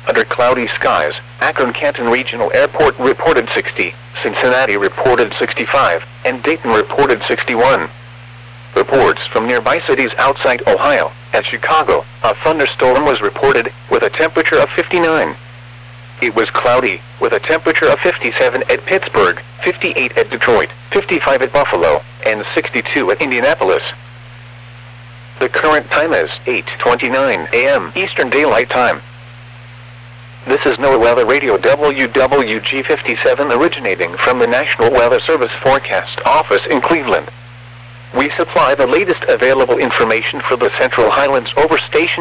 Under cloudy skies, Akron-Canton Regional Airport reported 60, Cincinnati reported 65, and Dayton reported 61. Reports from nearby cities outside Ohio. At Chicago, a thunderstorm was reported, with a temperature of 59. It was cloudy, with a temperature of 57 at Pittsburgh, 58 at Detroit, 55 at Buffalo, and 62 at Indianapolis. The current time is 8:29 a.m. Eastern Daylight Time. This is NOAA Weather Radio WWG57 originating from the National Weather Service Forecast Office in Cleveland. We supply the latest available information for the Central Highlands over station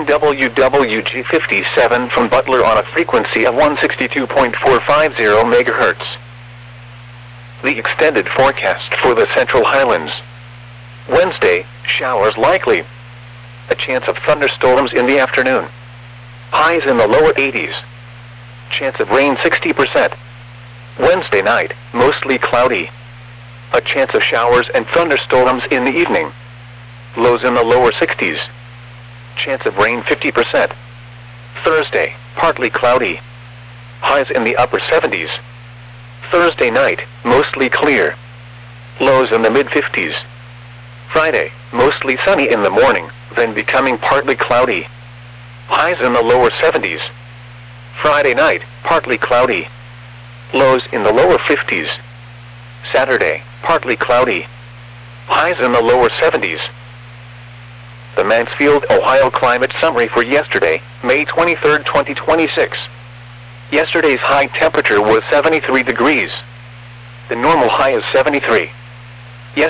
WWG57 from Butler on a frequency of 162.450 MHz. The extended forecast for the Central Highlands. Wednesday, showers likely. A chance of thunderstorms in the afternoon. Highs in the lower 80s. Chance of rain 60%. Wednesday night, mostly cloudy. A chance of showers and thunderstorms in the evening. Lows in the lower 60s. Chance of rain 50%. Thursday, partly cloudy. Highs in the upper 70s. Thursday night, mostly clear. Lows in the mid-50s. Friday, mostly sunny in the morning, then becoming partly cloudy. Highs in the lower 70s. Friday night, partly cloudy. Lows in the lower 50s. Saturday, partly cloudy. Highs in the lower 70s. The Mansfield, Ohio climate summary for yesterday, May 23, 2026. Yesterday's high temperature was 73 degrees. The normal high is 73.